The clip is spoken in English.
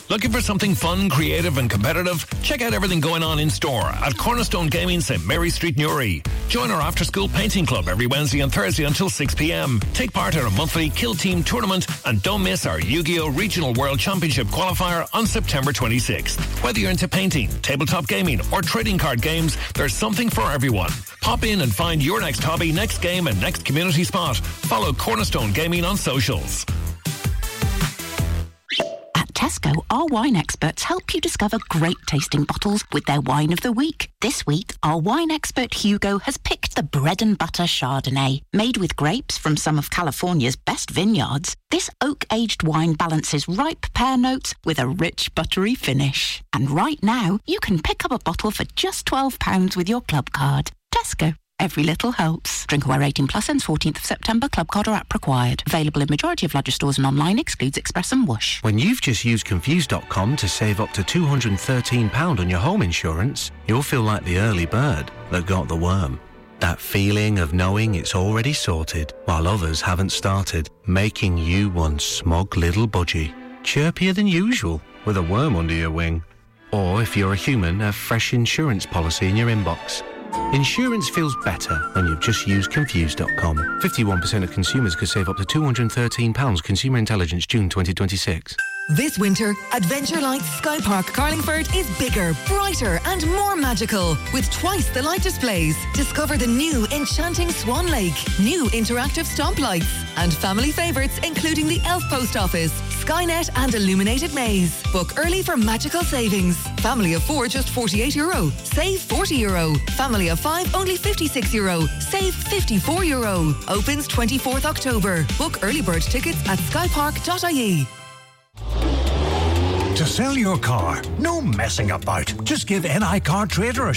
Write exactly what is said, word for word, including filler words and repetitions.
Looking for something fun, creative and competitive? Check out everything going on in store at Cornerstone Gaming, St Mary Street, Newry. Join our after-school painting club every Wednesday and Thursday until six p.m. Take part in a monthly Kill Team tournament and don't miss our Yu-Gi-Oh! Regional World Championship qualifier on September twenty-sixth. Whether you're into painting, tabletop gaming or trading card games, there's something for everyone. Pop in and find your next hobby, next game and next community spot. Follow Cornerstone Gaming on socials. Tesco, our wine experts help you discover great tasting bottles with their wine of the week. This week, our wine expert Hugo has picked the bread and butter Chardonnay. Made with grapes from some of California's best vineyards, this oak-aged wine balances ripe pear notes with a rich, buttery finish. And right now, you can pick up a bottle for just twelve pounds with your club card. Tesco. Every little helps. Drinkaware eighteen plus ends fourteenth of September. Club card or app required. Available in majority of larger stores and online. Excludes Express and Whoosh. When you've just used Confused dot com to save up to two hundred thirteen pounds on your home insurance, you'll feel like the early bird that got the worm. That feeling of knowing it's already sorted while others haven't started, making you one smug little budgie. Chirpier than usual with a worm under your wing. Or if you're a human, a fresh insurance policy in your inbox. Insurance feels better when you've just used Confused dot com. fifty-one percent of consumers could save up to two hundred thirteen pounds. Consumer Intelligence, June twenty twenty-six. This winter, Adventure Lights Sky Park Carlingford is bigger, brighter and more magical with twice the light displays. Discover the new enchanting Swan Lake, new interactive stomp lights and family favourites including the Elf Post Office, Skynet and Illuminated Maze. Book early for magical savings. Family of four just forty-eight euro. Save forty euro. Family of five only fifty-six euro. Save fifty-four euro. Opens twenty-fourth October. Book early bird tickets at skypark dot I E. To sell your car, no messing about. Just give N I Car Trader a